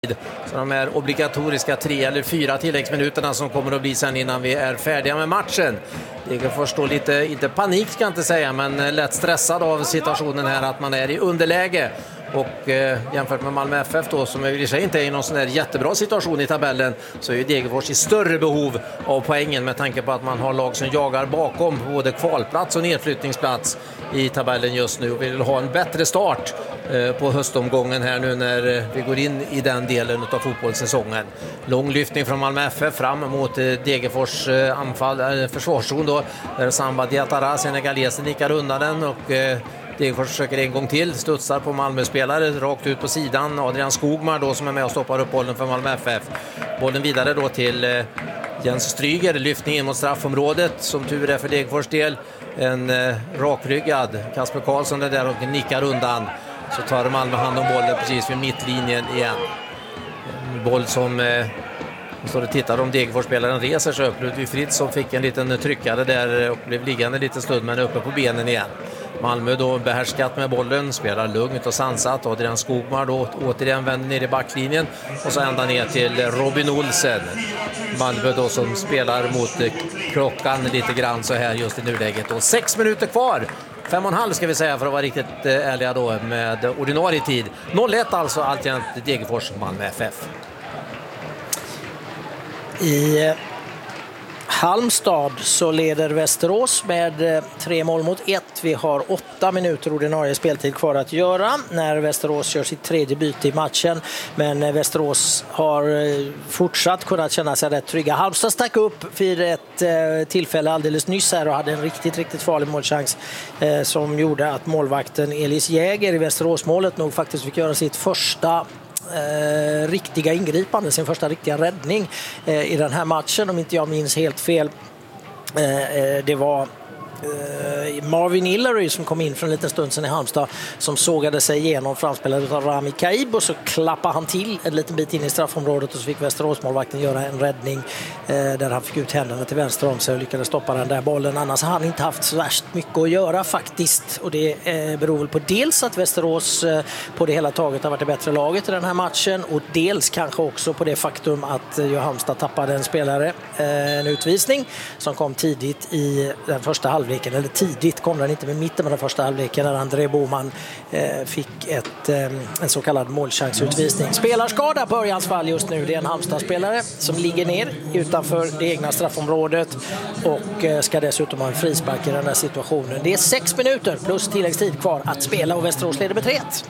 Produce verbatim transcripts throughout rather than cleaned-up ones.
Så de här obligatoriska tre eller fyra tilläggsminuterna som kommer att bli sen innan vi är färdiga med matchen. Degerfors står lite, inte panik ska jag inte säga, men lätt stressad av situationen här att man är i underläge. Och eh, jämfört med Malmö F F då, som i sig inte är i någon sån där jättebra situation i tabellen, så är ju Degerfors i större behov av poängen med tanke på att man har lag som jagar bakom både kvalplats och nedflyttningsplats i tabellen just nu och vill ha en bättre start eh, på höstomgången här nu när eh, vi går in i den delen av fotbollssäsongen. Lång lyftning från Malmö F F fram mot eh, Degerfors eh, anfall, eh, försvarszon då, där Samba Diatara, senegalesen, nickar undan den och eh, Degerfors försöker en gång till, studsar på Malmö-spelare rakt ut på sidan. Adrian Skogmar då som är med och stoppar upp bollen för Malmö F F. Bollen vidare då till eh, Jens Stryger, lyftning in mot straffområdet. Som tur är för Degerfors del, en eh, rakryggad Kasper Karlsson är där och nickar undan. Så tar Malmö hand om bollen precis vid mittlinjen igen. En boll som... Eh, Så det tittar om Degerfors-spelaren reser sig upp. Ludvig Fritz som fick en liten tryckare där och blev liggande lite stund men uppe på benen igen. Malmö då behärskat med bollen, spelar lugnt och sansat. Adrian Skogmar då återigen vänder ner i backlinjen och så ända ner till Robin Olsen. Malmö då som spelar mot klockan lite grann så här just i nuläget. Och sex minuter kvar. Fem och en halv ska vi säga för att vara riktigt ärliga då med ordinarie tid. noll ett alltså alltjämt Degerfors Malmö F F. I Halmstad så leder Västerås med tre mål mot ett. Vi har åtta minuter ordinarie speltid kvar att göra när Västerås gör sitt tredje byte i matchen. Men Västerås har fortsatt kunnat känna sig rätt trygga. Halmstad stack upp vid ett tillfälle alldeles nyss här och hade en riktigt, riktigt farlig målchans som gjorde att målvakten Elis Jäger i Västeråsmålet nog faktiskt fick göra sitt första Eh, riktiga ingripande, sin första riktiga räddning eh, i den här matchen om inte jag minns helt fel. Eh, det var eh, Marvin Hillery som kom in för en liten stund sedan i Halmstad som sågade sig igenom framspelet av Rami Kaib och så klappade han till en liten bit in i straffområdet och så fick Västeråsmålvakten göra en räddning eh, där han fick ut händerna till vänster om sig och lyckades stoppa den där bollen. Annars har han inte haft så värst mycket att göra faktiskt och det eh, beror väl på dels att Västerås eh, på det hela taget har varit det bättre laget i den här matchen och dels kanske också på det faktum att eh, Halmstad tappade en spelare, eh, en utvisning som kom tidigt i den första halvleken, eller tidigt kom den inte med mitten med den första halvleken när André Boman eh, fick ett, eh, en så kallad målchansutvisning. Spelarskada på Örjans fall just nu, det är en Halmstad-spelare som ligger ner utanför det egna straffområdet och eh, ska dessutom ha en frispark i den här situationen. Det är sex minuter plus tilläggstid kvar att spela och Västerås leder med tre ett.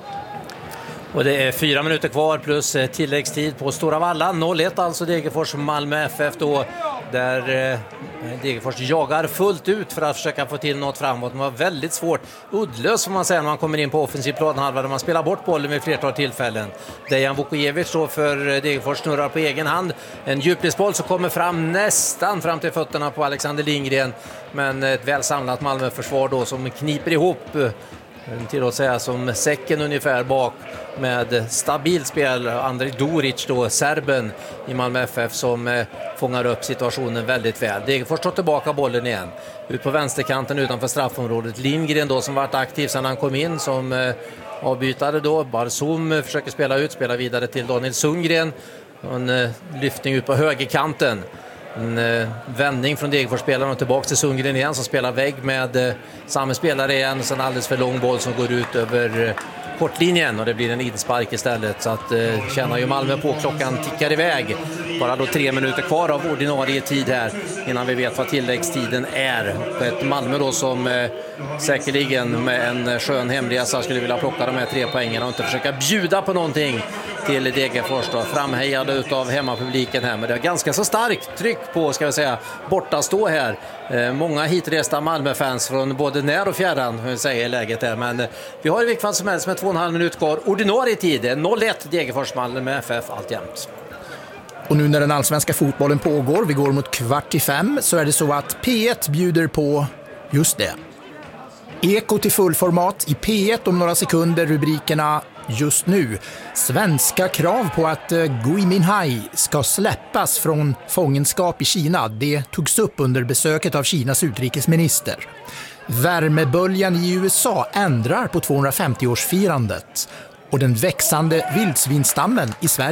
Och det är fyra minuter kvar plus tilläggstid på Stora Valla. noll ett alltså Degerfors Malmö F F då. Där eh, Degerfors jagar fullt ut för att försöka få till något framåt. Det var väldigt svårt. Uddlös får man säga när man kommer in på offensiv planhalva där man spelar bort bollen vid flertal tillfällen. Dejan Vukojevic då för Degerfors snurrar på egen hand. En djupledsboll som kommer fram nästan fram till fötterna på Alexander Lindgren. Men ett väl samlat Malmö-försvar då som kniper ihop till att säga som säcken ungefär bak med stabilt spel. Andrej Doric då, serben i Malmö F F som eh, fångar upp situationen väldigt väl. Degerfors tar tillbaka bollen igen. Ut på vänsterkanten utanför straffområdet. Lindgren då som varit aktiv sedan han kom in som eh, avbytare då. Barzum försöker spela ut, spela vidare till Daniel Sundgren. En eh, lyftning ut på högerkanten. En eh, vändning från Degerfors-spelaren och tillbaka till Sundgren igen som spelar vägg med eh, samma spelare igen. Och sen alldeles för lång boll som går ut över eh, kortlinjen och det blir en inspark istället. Så att eh, tjänar ju Malmö på, klockan tickar iväg. Bara då tre minuter kvar av ordinarie tid här innan vi vet vad tilläggstiden är. Ett Malmö då som eh, säkerligen med en skön hemresa skulle vilja plocka de här tre poängerna och inte försöka bjuda på någonting till Degerfors då, framhejade utav hemmapubliken här. Men det är ganska så starkt tryck på, ska vi säga, borta stå här. Eh, många hitresta Malmö-fans från både när och fjärran, hur säger läget är. Men eh, vi har i vilket fall som helst med två och en halv minut kvar. Ordinarie tid, noll ett Degerfors Malmö F F alltjämt. Och nu när den allsvenska fotbollen pågår, vi går mot kvart i fem, så är det så att P ett bjuder på just det. Eko till fullformat i P ett om några sekunder, rubrikerna just nu. Svenska krav på att Gui Minhai ska släppas från fångenskap i Kina. Det togs upp under besöket av Kinas utrikesminister. Värmeböljan i U S A ändrar på tvåhundrafemtioårsfirandet. Och den växande vildsvinstammen i Sverige